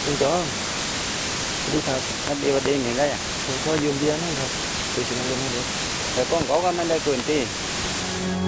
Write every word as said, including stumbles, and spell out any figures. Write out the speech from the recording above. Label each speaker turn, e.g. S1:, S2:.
S1: คุณจองดีครับอันเดียวเองอย่างไรอ่ะผมขอยืมเบียร์หน่อยครับไปชิมลมให้ดูแต่ก้องเขาก็ไม่ได้เกินที่